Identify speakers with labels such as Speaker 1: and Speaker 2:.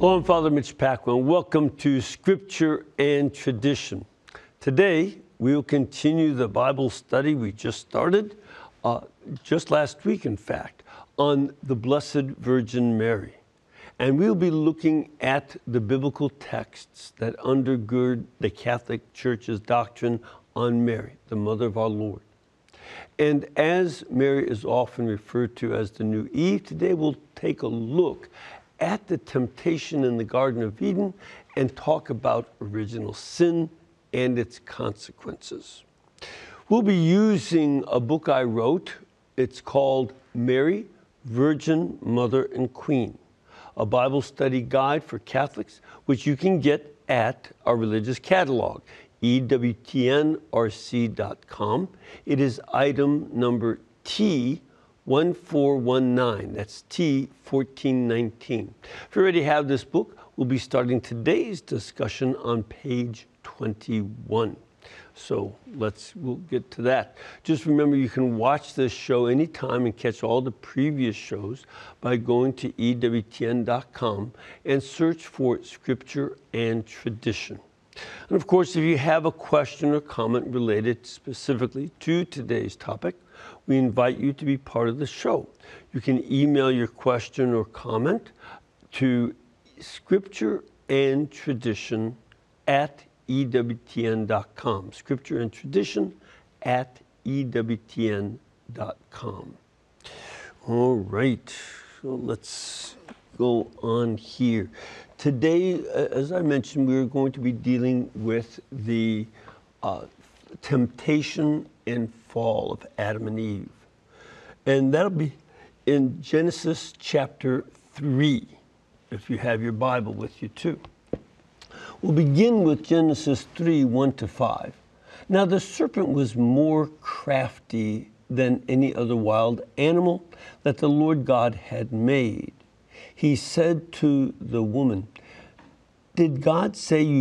Speaker 1: Hello, I'm Father Mitch Paquin. Welcome to Scripture and Tradition. Today, we will continue the Bible study we just started, just last week, in fact, on the Blessed Virgin Mary. And we'll be looking at the biblical texts that undergird the Catholic Church's doctrine on Mary, the Mother of our Lord. And as Mary is often referred to as the new Eve, today we'll take a look at the temptation in the Garden of Eden and talk about original sin and its consequences. We'll be using a book I wrote. It's called Mary, Virgin, Mother, and Queen, a Bible study guide for Catholics, which you can get at our religious catalog, EWTNRC.com. It is item number T1419. That's T1419. If you already have this book, we'll be starting today's discussion on page 21. So we'll get to that. Just remember, you can watch this show anytime and catch all the previous shows by going to EWTN.com and search for Scripture and Tradition. And of course, if you have a question or comment related specifically to today's topic, we invite you to be part of the show. You can email your question or comment to scriptureandtradition@EWTN.com. Scripture and Tradition @EWTN.com. All right, so let's go on here. Today, as I mentioned, we're going to be dealing with the temptation and fall of Adam and Eve. And that'll be in Genesis chapter 3, if you have your Bible with you too. We'll begin with Genesis 3, 1-5. Now the serpent was more crafty than any other wild animal that the Lord God had made. He said to the woman, "Did God say you